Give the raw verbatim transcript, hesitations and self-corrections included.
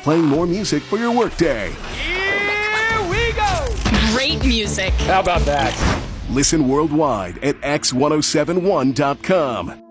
playing more music for your workday. Here we go! Great music. How about that? Listen worldwide at x ten seventy-one dot com.